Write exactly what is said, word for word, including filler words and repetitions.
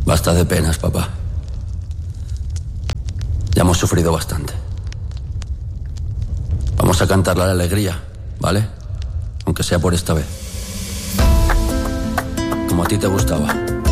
Basta de penas, papá. Ya hemos sufrido bastante. Vamos a cantarle a la alegría, ¿vale? Aunque sea por esta vez. Como a ti te gustaba.